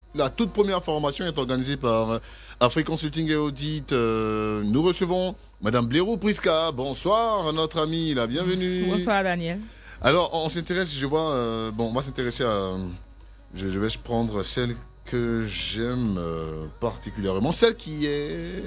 La toute première formation est organisée par Afrique Consulting et Audit. Nous recevons Madame Blérou Prisca. Bonsoir, notre amie, la bienvenue. Bonsoir, Daniel. Alors, on s'intéresse, je vois, on va s'intéresser à. Je vais prendre celle que j'aime particulièrement, celle qui est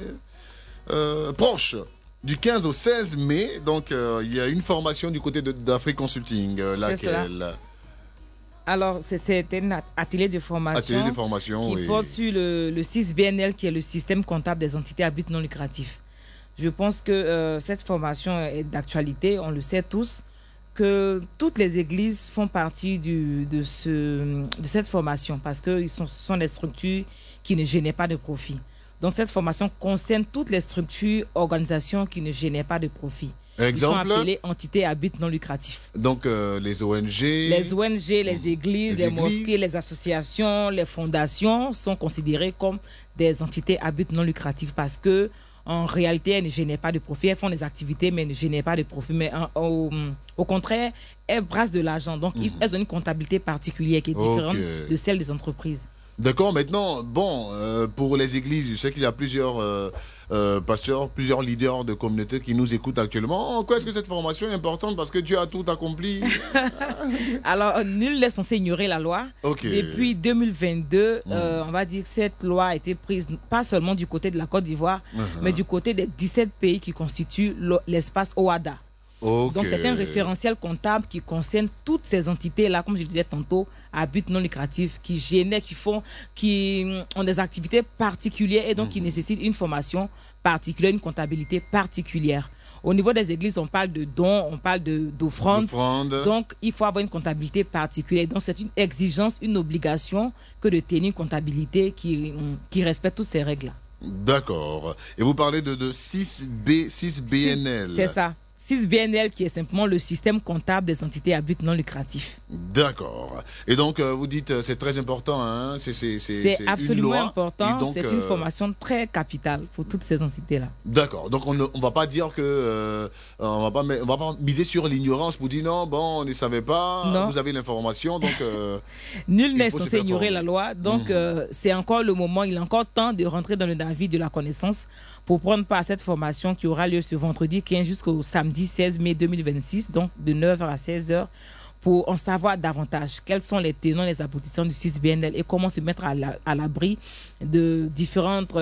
proche. Du 15 au 16 mai, donc il y a une formation du côté d'Afrique Consulting. Laquelle? Alors, c'est un atelier de formation, qui porte sur le 6BNL, qui est le système comptable des entités à but non lucratif. Je pense que cette formation est d'actualité, on le sait tous, que toutes les églises font partie de cette formation parce que ce sont des structures qui ne génèrent pas de profit. Donc, cette formation concerne toutes les structures, organisations qui ne génèrent pas de profit. Exemple? Ils sont appelés entités à but non lucratif. Donc, les ONG... Les ONG, les églises, les mosquées, les associations, les fondations sont considérées comme des entités à but non lucratif parce que en réalité, elles ne génèrent pas de profit. Elles font des activités, mais elles ne génèrent pas de profit. Mais au contraire, elles brassent de l'argent. Donc, elles ont une comptabilité particulière qui est différente de celle des entreprises. D'accord, maintenant, pour les églises, je sais qu'il y a plusieurs pasteurs, plusieurs leaders de communautés qui nous écoutent actuellement. En quoi est-ce que cette formation est importante? Parce que Dieu a tout accompli. Alors, nul n'est censé ignorer la loi. Depuis 2022, on va dire que cette loi a été prise pas seulement du côté de la Côte d'Ivoire, mais du côté des 17 pays qui constituent l'espace OADA. Donc, c'est un référentiel comptable qui concerne toutes ces entités-là, comme je le disais tantôt, à but non lucratif, qui génèrent, qui ont des activités particulières et donc qui nécessitent une formation particulière, une comptabilité particulière. Au niveau des églises, on parle de dons, on parle d'offrandes. Donc, il faut avoir une comptabilité particulière. Donc, c'est une exigence, une obligation que de tenir une comptabilité qui respecte toutes ces règles-là. D'accord. Et vous parlez de 6BNL. C'est ça. 6BNL qui est simplement le système comptable des entités à but non lucratif. D'accord. Et donc, vous dites c'est très important, hein? C'est absolument important. C'est une formation très capitale pour toutes ces entités-là. D'accord. Donc, on ne va pas dire que on va pas miser sur l'ignorance pour dire non, on ne savait pas, non. Vous avez l'information, donc nul n'est censé ignorer la loi. Donc, c'est encore le moment, il est encore temps de rentrer dans le navire de la connaissance pour prendre part à cette formation qui aura lieu ce vendredi 15 jusqu'au samedi 16 mai 2026, donc de 9h à 16h, pour en savoir davantage. Quels sont les tenants, les aboutissants du 6BNL et comment se mettre à l'abri de différentes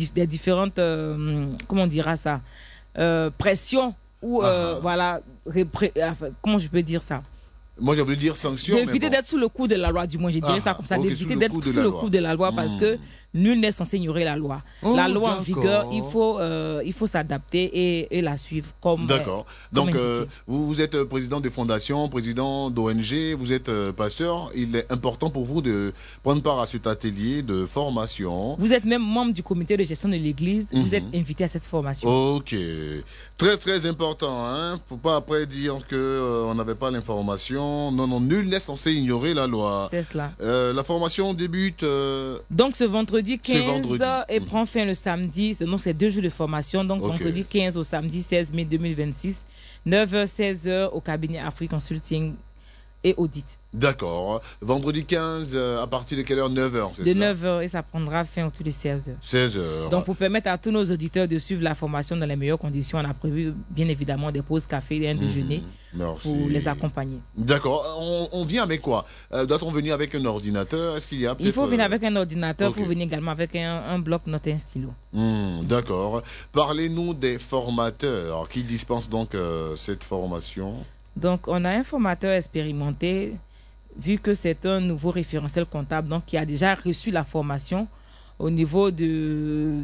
comment on dira ça, pressions ou voilà, comment je peux dire ça? Moi, j'ai voulu dire sanction. D'éviter d'être sous le coup de la loi, du moins, je dirais ça comme ça. D'éviter d'être sous le coup de la loi parce que nul n'est censé ignorer la loi. La loi en vigueur, il faut s'adapter et la suivre. D'accord. Donc, vous êtes président de fondation, président d'ONG, vous êtes pasteur. Il est important pour vous de prendre part à cet atelier de formation. Vous êtes même membre du comité de gestion de l'église. Vous êtes invité à cette formation. Ok. Très, très important. Hein? Faut pas après dire qu'on n'avait pas l'information. Non, nul n'est censé ignorer la loi. C'est cela. La formation débute... Donc, ce vendredi 15 et prend fin le samedi. Donc, c'est 2 jours de formation. Donc, vendredi 15 au samedi 16 mai 2026. 9h, 16h au cabinet Afrique Consulting et Audit. D'accord. Vendredi 15, à partir de quelle heure? 9h, c'est ça? De 9h et ça prendra fin autour de 16h. 16h. Donc, pour permettre à tous nos auditeurs de suivre la formation dans les meilleures conditions, on a prévu bien évidemment des pauses café et un déjeuner pour les accompagner. D'accord. On vient avec quoi? Doit-on venir avec un ordinateur? Est-ce qu'il y a Il faut venir avec un ordinateur, il faut venir également avec un bloc-notes et un stylo. D'accord. Parlez-nous des formateurs qui dispensent donc cette formation. Donc, on a un formateur expérimenté, vu que c'est un nouveau référentiel comptable, donc qui a déjà reçu la formation au niveau de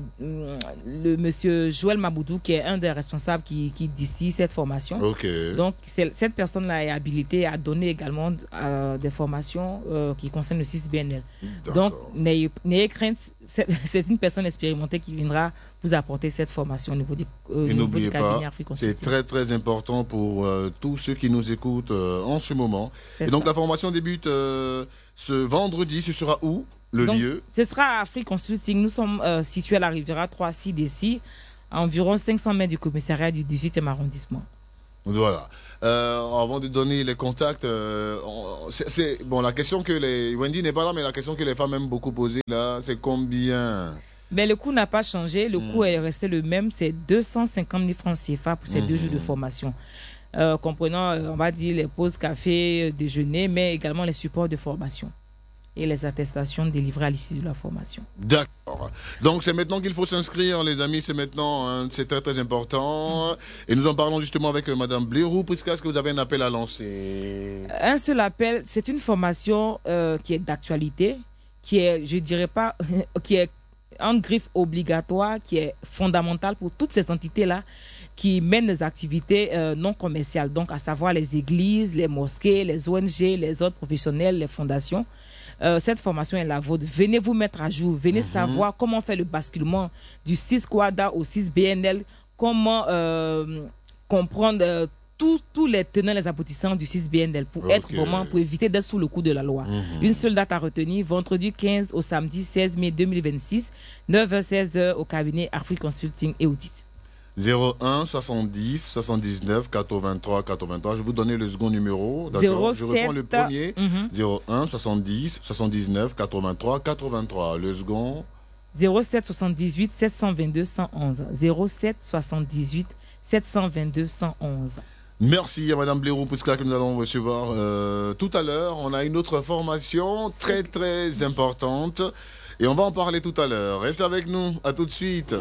le monsieur Joël Maboudou, qui est un des responsables qui distille cette formation. Donc, cette personne-là est habilitée à donner également des formations qui concernent le 6BNL. Donc, n'ayez crainte, c'est une personne expérimentée qui viendra vous apporter cette formation au niveau du cabinet Afrique Consulting. C'est très, très important pour tous ceux qui nous écoutent en ce moment. Et donc, la formation débute ce vendredi. Ce sera où? Le lieu? Ce sera à Afrique Consulting. Nous sommes situés à la Riviera 3C d'ici, à environ 500 mètres du commissariat du 18e arrondissement. Voilà. Avant de donner les contacts, bon, la question que Wendy n'est pas là, mais la question que les femmes aiment beaucoup poser là, c'est combien? Mais le coût n'a pas changé. Le coût est resté le même. C'est 250 000 francs CFA pour ces 2 jours de formation. Comprenant, on va dire, les pauses café, déjeuner, mais également les supports de formation et les attestations délivrées à l'issue de la formation. D'accord. Donc c'est maintenant qu'il faut s'inscrire, les amis, c'est maintenant, hein, c'est très très important. Et nous en parlons justement avec Madame Blérou, puisque est-ce que vous avez un appel à lancer? Un seul appel, c'est une formation qui est d'actualité, qui est, je dirais pas, qui est en griffe obligatoire, qui est fondamentale pour toutes ces entités-là qui mènent des activités non commerciales, donc à savoir les églises, les mosquées, les ONG, les autres professionnels, les fondations. Cette formation est la vôtre. Venez vous mettre à jour, venez savoir comment faire le basculement du 6 Quada au 6 BNL, comment comprendre tous les tenants, les aboutissants du 6 BNL pour être vraiment, pour éviter d'être sous le coup de la loi. Une seule date à retenir, vendredi 15 au samedi 16 mai 2026, 9h-16h au cabinet Afrique Consulting et Audit. 01 70 79 83 83. Je vais vous donner le second numéro. D'accord. Je reprends le premier. 01 70 79 83 83. Le second. 07 78 722 111. 07 78 722 111. Merci à Madame Blérou Pousca que nous allons recevoir tout à l'heure. On a une autre formation très très importante et on va en parler tout à l'heure. Reste avec nous. À tout de suite.